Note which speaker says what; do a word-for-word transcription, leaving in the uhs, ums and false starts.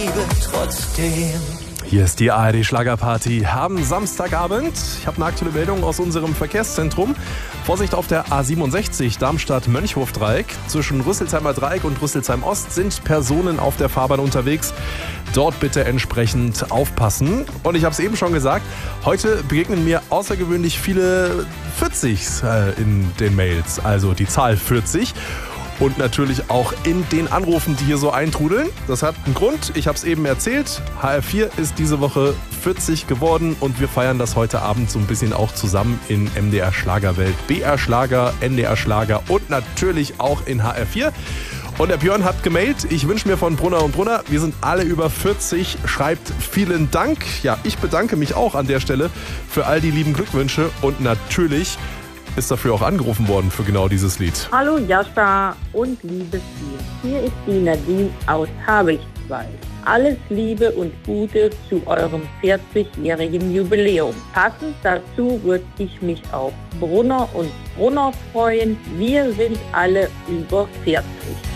Speaker 1: Hier ist die A R D-Schlagerparty am Samstagabend. Ich habe eine aktuelle Meldung aus unserem Verkehrszentrum. Vorsicht auf der A siebenundsechzig Darmstadt-Mönchhof-Dreieck. Zwischen Rüsselsheimer Dreieck und Rüsselsheim-Ost sind Personen auf der Fahrbahn unterwegs. Dort bitte entsprechend aufpassen. Und ich habe es eben schon gesagt, heute begegnen mir außergewöhnlich viele vierzigs äh, in den Mails. Also die Zahl vierzig. Und natürlich auch in den Anrufen, die hier so eintrudeln. Das hat einen Grund, ich habe es eben erzählt. H R vier ist diese Woche vierzig geworden und wir feiern das heute Abend so ein bisschen auch zusammen in M D R Schlagerwelt. B R Schlager, N D R Schlager und natürlich auch in H R vier. Und der Björn hat gemailt, ich wünsche mir von Brunner und Brunner, wir sind alle über vierzig, schreibt vielen Dank. Ja, ich bedanke mich auch an der Stelle für all die lieben Glückwünsche und natürlich ist dafür auch angerufen worden für genau dieses Lied.
Speaker 2: Hallo Jascha und liebes Team. Hier ist die Nadine aus Habichtswald. Alles Liebe und Gute zu eurem vierzigjährigen Jubiläum. Passend dazu würde ich mich auf Brunner und Brunner freuen. Wir sind alle über vierzig.